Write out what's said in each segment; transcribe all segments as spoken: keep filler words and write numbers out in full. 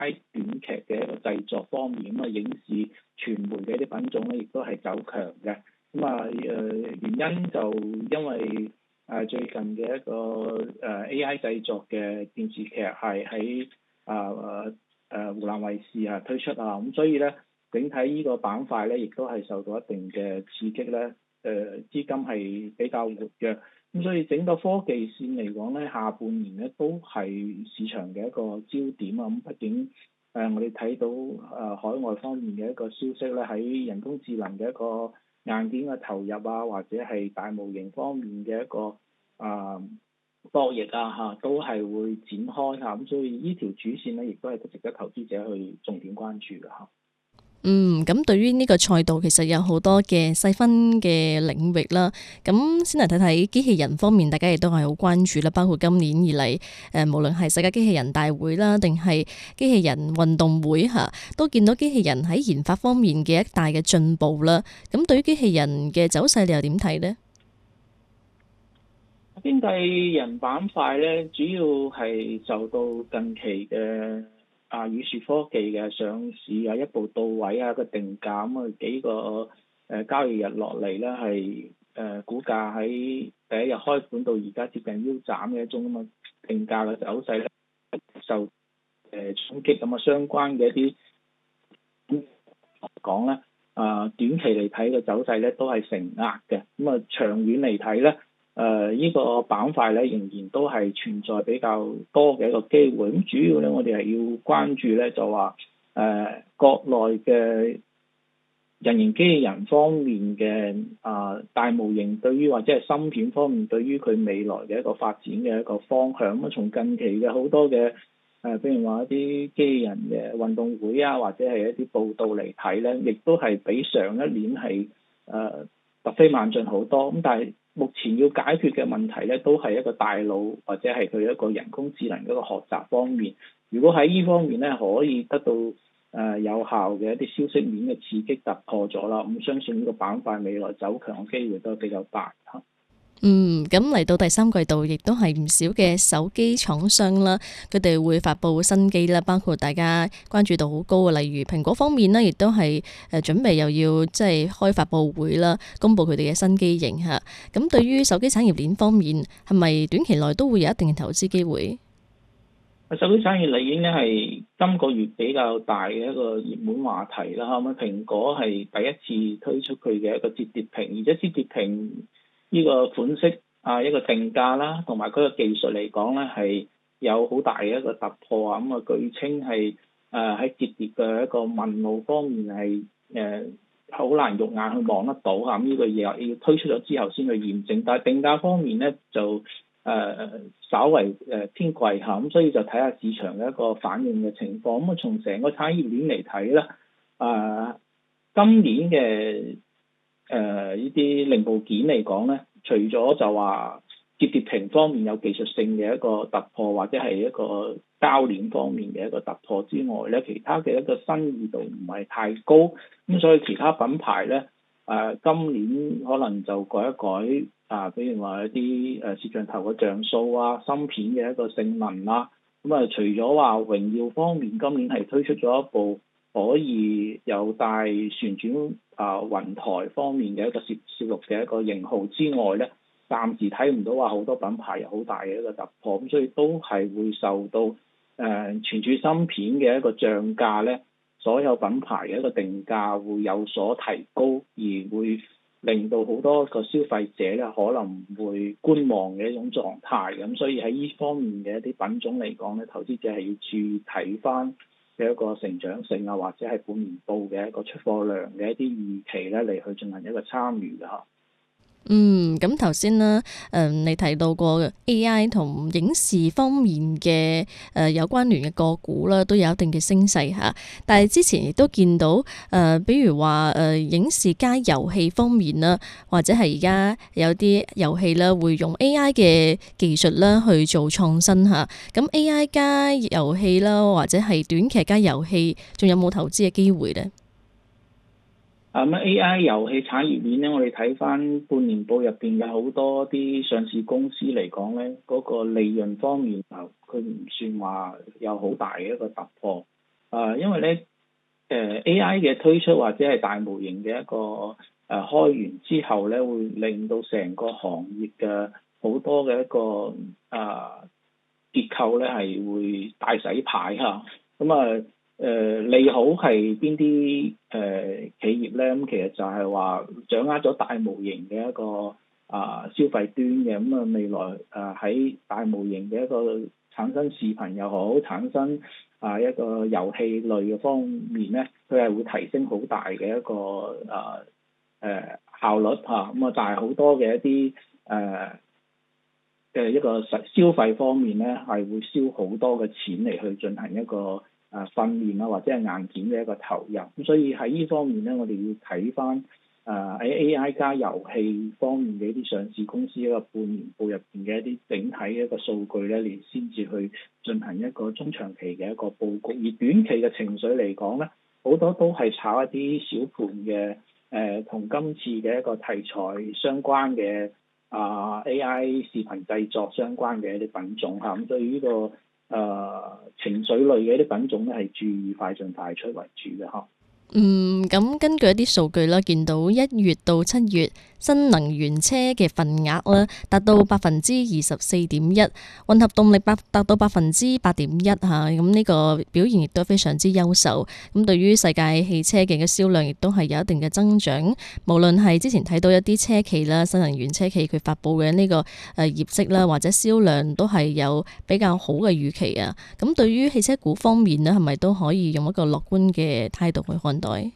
短劇嘅一個製作方面，咁啊影視傳媒嘅一啲品種咧，亦都係走強嘅。咁啊誒原因就因為誒最近嘅一個誒 A I 製作嘅電視劇係喺啊誒誒湖南衛視啊推出啊，咁所以咧整體呢個板塊咧，亦都係受到一定嘅刺激咧。誒資金係比較活躍，咁所以整個科技線嚟講咧，下半年咧都係市場嘅一個焦點啊。咁畢竟誒、呃、我哋睇到誒、呃、海外方面嘅一個消息咧，喺人工智能嘅一個硬件嘅投入啊，或者係大模型方面嘅一個啊博弈啊嚇，都係會展開嚇。咁所以呢條主線咧，亦都係值得投資者去重點關注嘅嚇。 嗯，咁對於呢個賽道其實有好多嘅細分嘅領域啦。咁先嚟睇睇機器人方面，大家亦都係好關注啦。包括今年以嚟，誒無論係世界機器人大會啦，定係機器人運動會嚇，都見到機器人喺研發方面嘅一大嘅進步啦。咁對於機器人嘅走勢，你又點睇呢？ 經濟人板塊咧，主要係受到近期嘅啊宇樹科技嘅上市啊一步到位啊個定價咁啊幾個誒、呃、交易日落嚟咧係誒股價喺第一日開盤到而家接近腰斬嘅一種咁嘅定價嘅走勢咧，受誒衝擊，咁啊相關嘅一啲講咧啊短期嚟睇嘅走勢咧都係承壓嘅，咁啊長遠嚟睇咧。誒、呃、呢、這個板塊咧仍然都係存在比較多嘅一個機會，咁主要咧我哋係要關注咧就話誒、呃、國內嘅人形機器人方面嘅啊、呃、大模型對於或者係芯片方面對於佢未來嘅一個發展嘅一個方向，咁啊從近期嘅好多嘅誒譬如話一啲機器人嘅運動會啊或者係一啲報道嚟睇咧，亦都係比上一年係誒、呃、突飛猛進好多，咁但係目前要解決嘅問題咧，都係一個大腦或者係佢一個人工智能嗰個學習方面。如果喺呢方面咧可以得到誒、呃、有效嘅一啲消息面嘅刺激突破咗啦，咁相信呢個板塊未來走強嘅機會都比較大嚇。 嗯，咁嚟到第三季度，亦都係唔少嘅手機廠商啦，佢哋會發布新機啦，包括大家關注度好高嘅，例如蘋果方面呢，亦都係誒準備又要即係開發布會啦，公布佢哋嘅新機型嚇。咁對於手機產業鏈方面，係咪短期內都會有一定嘅投資機會？ 手機產業鏈咧係今個月比較大嘅一個熱門話題啦，咁啊蘋果係第一次推出佢嘅一個摺疊屏，而且摺疊屏呢個款式啊一個定價啦，同埋佢個技術嚟講咧係有好大嘅一個突破啊！咁啊據稱係誒喺摺疊嘅一個紋路方面係誒好難肉眼去望得到嚇，咁呢個嘢要推出咗之後先去驗證。但係定價方面咧就誒、呃、稍為誒偏貴嚇，咁所以就睇下市場嘅一個反應嘅情況。咁啊從成個產業鏈嚟睇咧，啊今年嘅誒呢啲零部件嚟講咧，除咗就話摺疊屏方面有技術性嘅一個突破，或者係一個膠鏈方面嘅一個突破之外咧，其他嘅一個新意度唔係太高，咁所以其他品牌咧誒、呃、今年可能就改一改啊，比如話一啲誒攝像頭嘅像素啊、芯片嘅一個性能啦，咁啊除咗話榮耀方面今年係推出咗一部可以有帶旋轉啊雲台方面嘅一個攝攝錄嘅一個型號之外咧，暫時睇唔到話好多品牌有好大嘅一個突破，咁所以都係會受到誒、呃、存儲芯片嘅一個漲價咧，所有品牌嘅一個定價會有所提高，而會令到好多個消費者咧可能會觀望嘅一種狀態，咁所以喺呢方面嘅一啲品種嚟講咧，投資者係要注意睇翻嘅一個成長性啊，或者係半年報嘅一個出貨量嘅一啲預期咧，嚟去進行一個參與嘅嚇。 嗯，咁頭先啦，誒、呃，你提到過 A I 同影視方面嘅誒、呃、有關聯嘅個股啦，都有一定嘅升勢嚇。但係之前亦都見到誒、呃，比如話誒、呃、影視加遊戲方面啦，或者係而家有啲遊戲啦，會用 A I 嘅技術啦去做創新嚇。咁 A I 加遊戲啦，或者係短劇加遊戲，仲有冇投資嘅機會呢？ 啊咁 A I 遊戲產業鏈咧，我哋睇翻半年報入邊嘅好多啲上市公司嚟講咧，嗰、那個利潤方面啊，佢唔算話有好大嘅一個突破。 因為咧誒、呃、A I 嘅推出或者係大模型嘅一個誒、呃、開源之後咧，會令到成個行業嘅好多嘅一個啊、呃、結構咧係會大洗牌嚇。咁啊誒利好係邊啲誒企業咧？咁其實就係話掌握咗大模型嘅一個啊、呃、消費端嘅，咁啊未來誒喺、呃、大模型嘅一個產生視頻又好，產生啊、呃、一個遊戲類嘅方面咧，佢係會提升好大嘅一個啊誒、呃、效率嚇。咁啊，但係好多嘅一啲誒嘅一個實消費方面咧，係會燒好多嘅錢嚟去進行一個啊訓練啊，或者係硬件嘅一個投入。咁所以喺呢方面咧，我哋要睇翻誒喺 A I 加遊戲方面嘅一啲上市公司一個半年報入邊嘅一啲整體嘅一個數據咧，你先至去進行一個中長期嘅一個佈局。而短期嘅情緒嚟講咧，好多都係炒一啲小盤嘅誒，同、呃、今次嘅一個題材相關嘅啊、呃、A I 視頻製作相關嘅一啲品種嚇。咁所以呢、這個誒、呃、情緒類嘅一啲品種咧，係注意快進快出為主嘅嚇。 嗯，咁根據一啲數據啦，見到一月到七月新能源車嘅份額啦，達到百分之二十四點一，混合動力百達到百分之八點一嚇，咁呢個表現亦都非常之優秀。咁對於世界汽車嘅嘅銷量亦都係有一定嘅增長。無論係之前睇到一啲車企啦，新能源車企佢發布嘅呢個誒業績啦，或者銷量都係有比較好嘅預期啊。咁對於汽車股方面呢，係咪都可以用一個樂觀嘅態度去看待？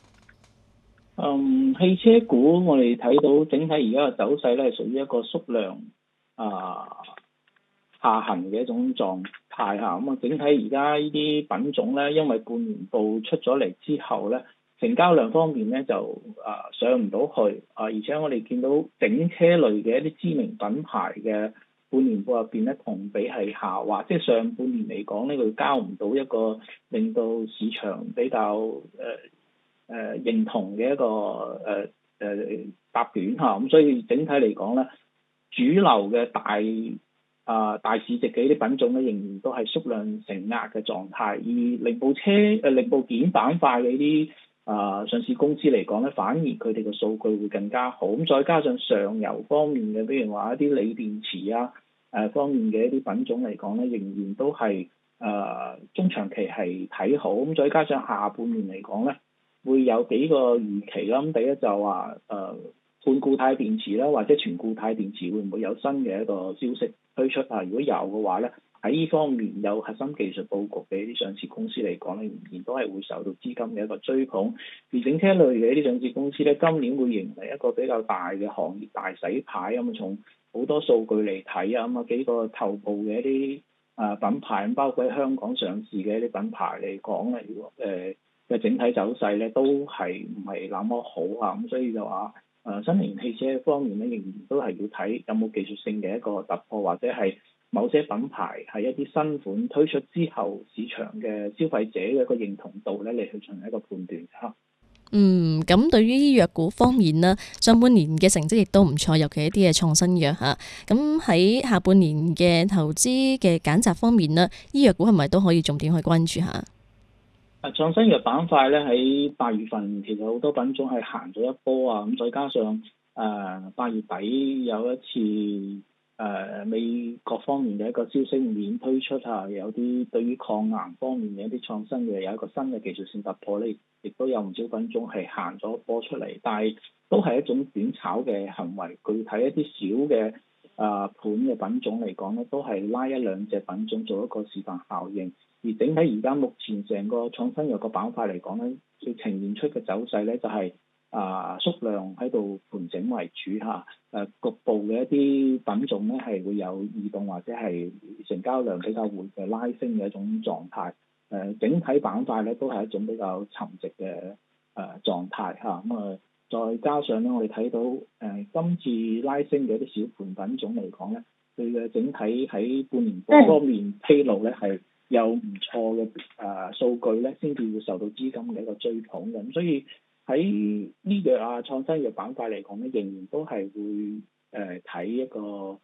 嗯，汽車股我哋睇到整體而家嘅走勢咧，係屬於一個縮量啊下行嘅一種狀態下。咁啊，整體而家呢啲品種咧，因為半年報出咗嚟之後咧，成交量方面咧就啊上唔到去啊，而且我哋見到整車類嘅一啲知名品牌嘅半年報入邊咧，同比係下滑，即係上半年嚟講咧，佢交唔到一個令到市場比較誒誒、呃、認同嘅一個誒誒答卷嚇。咁所以整體嚟講咧，主流嘅大啊、呃、大市值嘅呢啲品種咧，仍然都係縮量承壓嘅狀態。而零部車誒、呃、零部件板塊嘅呢啲啊上市公司嚟講咧，反而佢哋嘅數據會更加好。咁再加上上游方面嘅，比如話一啲鋰電池啊誒、呃、方面嘅一啲品種嚟講咧，仍然都係誒、呃、中長期係睇好。咁再加上下半年嚟講咧，會有幾個預期啦。咁第一就話誒、呃、半固態電池啦，或者全固態電池會唔會有新嘅一個消息推出啊？如果有嘅話咧，喺呢方面有核心技術佈局嘅一啲上市公司嚟講咧，仍然都係會受到資金嘅一個追捧。而整車類嘅一啲上市公司咧，今年會迎嚟一個比較大嘅行業大洗牌。咁啊，從好多數據嚟睇啊，咁啊幾個頭部嘅一啲啊品牌，包括喺香港上市嘅一啲品牌嚟講咧，如果誒嘅整體走勢咧都係唔係那麼好啊。咁所以就話誒、呃、新能源汽車方面咧，仍然都係要睇有冇技術性嘅一個突破，或者係某些品牌係一啲新款推出之後，市場嘅消費者嘅一個認同度咧，嚟去進行一個判斷嚇。 嗯，咁對於醫藥股方面呢，上半年嘅成績亦都唔錯，尤其一啲嘅創新藥嚇。咁喺下半年嘅投資嘅揀擇方面呢，醫藥股係咪都可以重點去關注下？ 啊，創新藥板塊咧喺八月份其實好多品種係行咗一波啊，咁再加上誒八、呃、月底有一次誒、呃、美國方面嘅一個消息面推出啊，有啲對於抗癌方面嘅一啲創新嘅有一個新嘅技術性突破咧，亦都有唔少品種係行咗一波出嚟，但係都係一種短炒嘅行為。具體一啲小嘅啊盤嘅品種嚟講咧，都係拉一兩隻品種做一個示範效應。而整體而家目前成個創新藥個板塊嚟講咧，佢呈現出嘅走勢咧就係、是、啊縮量喺度盤整為主嚇，誒、啊、局部嘅一啲品種咧係會有異動或者係成交量比較活嘅拉升嘅一種狀態。誒、啊、整體板塊咧都係一種比較沉寂嘅誒、啊、狀態嚇。咁啊，再加上咧我哋睇到誒、啊、今次拉升嘅一啲小盤品種嚟講咧，佢嘅整體喺半年報方面披露咧係有唔錯嘅誒數據咧，先至會受到資金嘅一個追捧嘅。咁所以喺呢個啊創新藥板塊嚟講咧，仍然都係會誒睇、呃、一個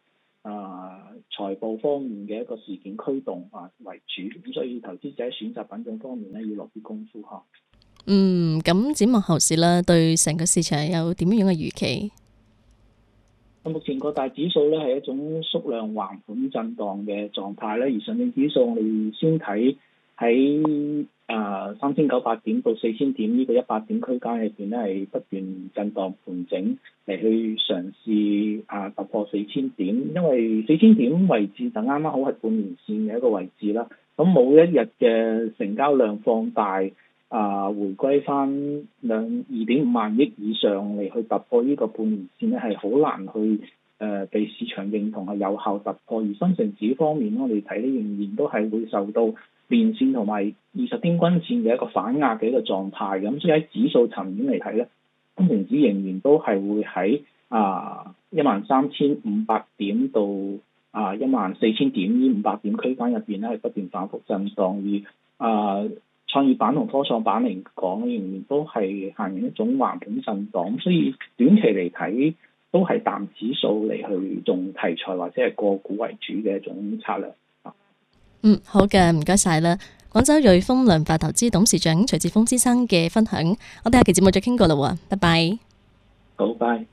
啊財報方面嘅一個事件驅動啊為主，咁所以投資者喺選擇品種方面咧要落啲功夫嚇。 嗯，咁展望後市啦，對成個市場有點樣嘅預期？ 目前個大指數咧係一種縮量橫盤震盪嘅狀態咧，而上證指數我哋先睇喺啊三千九百點到四千點呢個一百點區間入邊咧係不斷震盪盤整嚟去嘗試啊突破四千點，因為四千點位置就啱啱好係半年線嘅一個位置啦。咁冇一日嘅成交量放大。啊，回歸翻兩二點五萬億以上嚟去突破呢個半年線咧，係好難去誒、呃、被市場認同係有效突破。而深成指方面，我哋睇咧仍然都係會受到連線同埋二十天均線嘅一個反壓嘅一個狀態。咁所以喺指數層面嚟睇咧，深成指仍然都係會喺啊一萬三千五百點到啊一萬四千點呢五百點區間入邊咧係不斷反覆震盪，而啊創業板同科創板嚟講，仍然都係行緊一種橫盤震盪，所以短期嚟睇都係淡指數嚟去用題材或者係個股為主嘅一種策略。 嗯，好嘅，唔該晒啦。廣州瑞豐量化投資董事長徐志峰先生嘅分享，我哋下期節目再傾過啦喎，拜拜。 好，拜。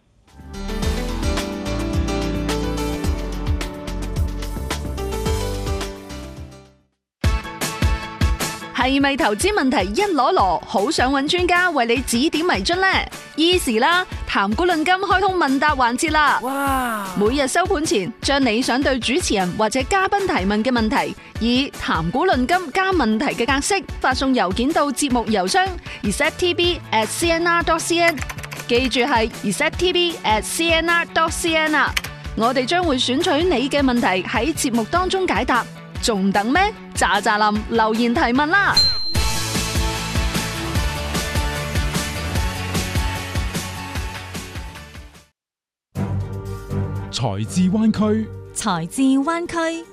係咪投資問題一籮籮，好想揾專家為你指點迷津呢？Easy 啦，談股論金開通問答環節啦！哇！每日收盤前，將你想對主持人或者嘉賓提問嘅問題，以談股論金加問題嘅格式發送郵件到節目郵箱 r e c e p t b at c n r dot c n， 記住係 r e c e p t b at c n r dot c n 啊！我哋將會選取你嘅問題喺節目當中解答。仲等咩？喳喳林留言提問啦！ 財智灣區， 財智灣區。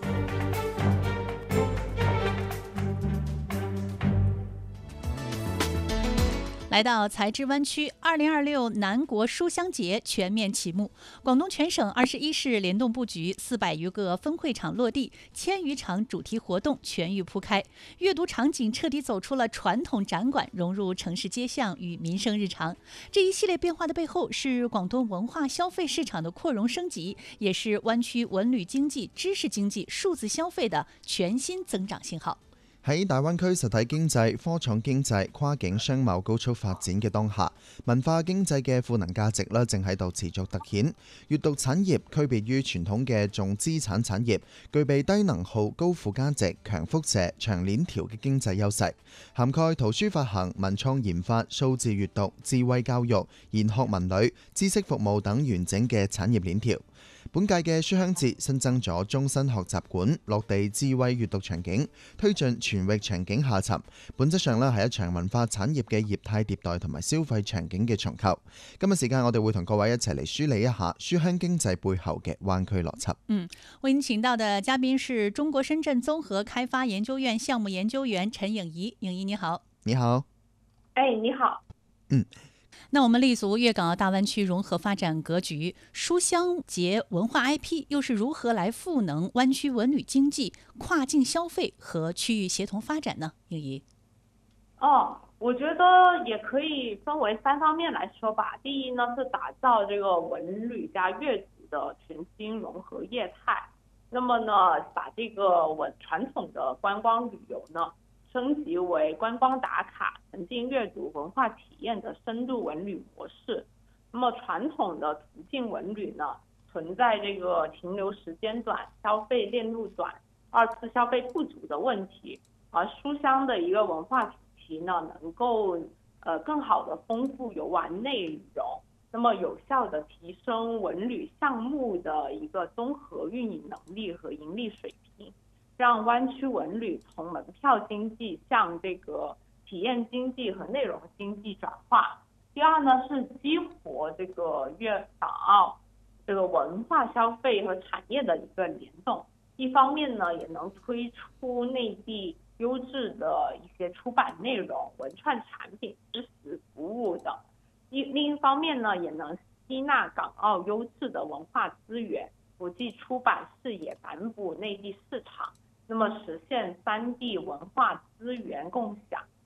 來到財智灣區，二零二六南國書香節全面啟幕。廣東全省二十一市聯動佈局，四百餘個分會場落地，千餘場主題活動全域鋪開，閱讀場景徹底走出了傳統展館，融入城市街巷與民生日常。這一系列變化的背後，是廣東文化消費市場的擴容升級，也是灣區文旅經濟、知識經濟、數字消費的全新增長信號。 喺大灣區實體經濟、科創經濟、跨境商貿高速發展嘅當下，文化經濟嘅賦能價值咧，正喺度持續突顯。閱讀產業區別於傳統嘅重資產產業，具備低能耗、高附加值、強輻射、長鏈條嘅經濟優勢，涵蓋圖書發行、文創研發、數字閱讀、智慧教育、研學文旅、知識服務等完整嘅產業鏈條。本屆嘅書香節新增咗終身學習館、落地智慧閱讀場景，推進全域場景下沉。本質上咧係一場文化產業嘅業態迭代同埋消費場景嘅重構。今日時間我哋會同各位一齊嚟梳理一下書香經濟背後嘅灣區邏輯。 嗯，為您請到的嘉賓是中國深圳綜合開發研究院項目研究員陳穎儀。穎儀你好。 你好。 哎，你好。 嗯。那我們立足粵港澳大灣區融合發展格局，書香節文化 I P 又是如何來賦能灣區文旅經濟、跨境消費和區域協同發展呢？穎儀。 哦，我覺得也可以分為三方面來說吧。第一呢，是打造這個文旅加閱讀的全新融合業態。那麼呢，把這個文傳統的觀光旅遊呢，升級為觀光打卡、沉浸閱讀、文化體驗的深度文旅模式。那麼傳統的途徑文旅呢，存在這個停留時間短、消費鏈路短、二次消費不足的問題。而書香的一個文化主題呢，能夠呃更好的豐富遊玩內容，那麼有效的提升文旅項目的一個綜合運營能力和盈利水平。讓灣區文旅從門票經濟向這個體驗經濟和內容經濟轉化。第二呢，是激活這個粵港澳這個文化消費和產業的一個聯動。一方面呢，也能推出內地優質的一些出版內容、文創產品、知識服務等。一另一方面呢，也能吸納港澳優質的文化資源。 国际出版视野反哺内地市场，那么实现三地文化资源共享。